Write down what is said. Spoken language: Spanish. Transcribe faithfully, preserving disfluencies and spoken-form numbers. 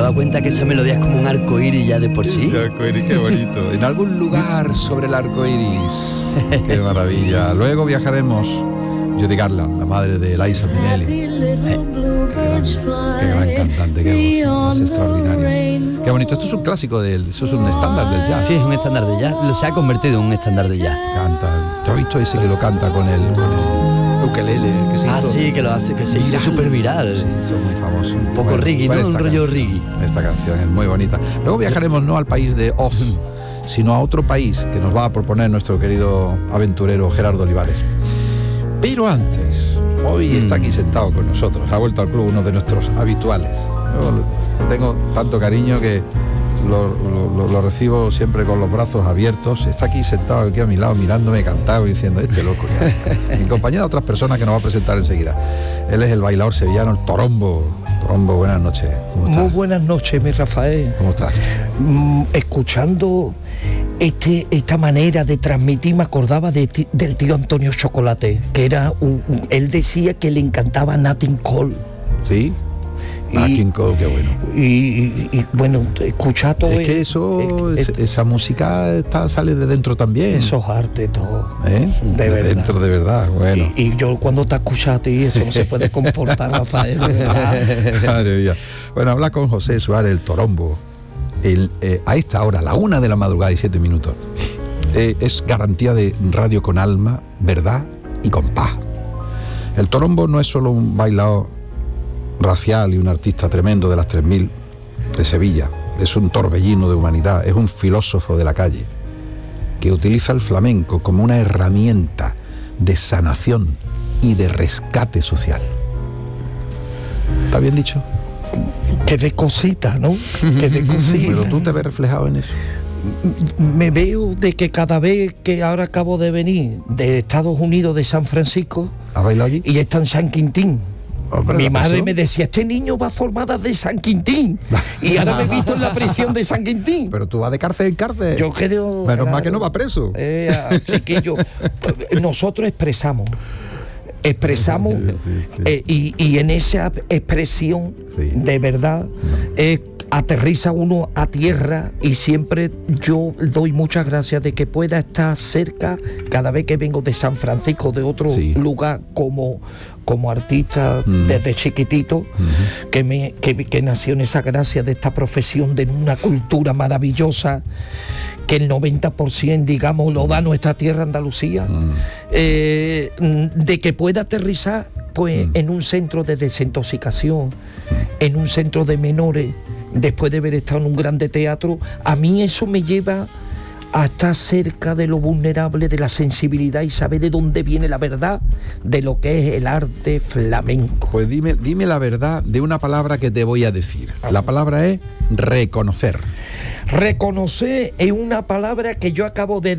has dado cuenta que esa melodía es como un arco iris ya de por sí? Sí, arco iris, qué bonito. En algún lugar sobre el arco iris. Qué maravilla. Luego viajaremos. Judy Garland, la madre de Liza Minnelli. Eh, qué, gran, qué gran cantante, qué voz, es extraordinaria. Qué bonito. Esto es un clásico del, eso es un estándar del jazz. Sí, es un estándar de jazz. Se ha convertido en un estándar de jazz. Canta. ¿Te has visto ese que lo canta con el con el ukelele que se ah, hizo? Ah, sí, que lo hace, que se hizo súper viral. Sí, hizo muy famoso. Un poco bueno, reggae, ¿no? Un rollo reggae. Esta canción es muy bonita. Luego viajaremos no al país de Oz, sino a otro país que nos va a proponer nuestro querido aventurero Gerardo Olivares. Pero antes, hoy mm. está aquí sentado con nosotros, ha vuelto al club uno de nuestros habituales. Yo le tengo tanto cariño que lo, lo, lo recibo siempre con los brazos abiertos. Está aquí sentado aquí a mi lado mirándome cantado y diciendo, este loco ya. En compañía de otras personas que nos va a presentar enseguida. Él es el bailador sevillano, el Torombo. Torombo, buenas noches. ¿Cómo estás? Muy buenas noches, mi Rafael. ¿Cómo estás? Mm, escuchando este, esta manera de transmitir, me acordaba de ti, del tío Antonio Chocolate, que era un, un, él decía que le encantaba Nat King Cole. ¿Sí? Nat King Cole, qué bueno. Y, y, y bueno, escuchar todo. Es que eso, es, es, esa música está, sale de dentro también. Eso es arte todo. ¿Eh? De, de verdad. Dentro de verdad, bueno. Y, y yo cuando te escucho a ti, eso no se puede comportar, Rafael, de verdad. Madre mía. Bueno, habla con José Suárez, el Torombo. El, eh, a esta hora, la una de la madrugada y siete minutos. Eh, es garantía de radio con alma, verdad y con paz. El Torombo no es solo un bailador racial y un artista tremendo de las tres mil de Sevilla, es un torbellino de humanidad, es un filósofo de la calle que utiliza el flamenco como una herramienta de sanación y de rescate social. ¿Está bien dicho? Que de cosita, ¿no? Que de cosita. Pero tú te ves reflejado en eso. Me veo de que cada vez que ahora acabo de venir de Estados Unidos, de San Francisco, ¿has bailado allí? Y está en San Quintín. Hombre, mi madre pasó? me decía, este niño va formada de San Quintín. Y ahora me he visto en la prisión de San Quintín. Pero tú vas de cárcel en cárcel. Yo creo... Menos claro, mal que no va preso. Eh, chiquillo, nosotros expresamos. Expresamos sí, sí, sí. Eh, y, y en esa expresión, sí. de verdad, no. eh, aterriza uno a tierra, y siempre yo doy muchas gracias de que pueda estar cerca cada vez que vengo de San Francisco, de otro sí. lugar, como, como artista mm. desde chiquitito, mm-hmm. que, me, que, que nació en esa gracia de esta profesión, de una cultura maravillosa, que el noventa por ciento, digamos, lo da nuestra tierra, Andalucía, mm. eh, de que pueda aterrizar pues mm. en un centro de desintoxicación, mm. en un centro de menores, después de haber estado en un grande teatro. A mí eso me lleva a estar cerca de lo vulnerable, de la sensibilidad, y saber de dónde viene la verdad de lo que es el arte flamenco. Pues dime, dime la verdad de una palabra que te voy a decir. La palabra es reconocer. Reconocer es una palabra que yo acabo de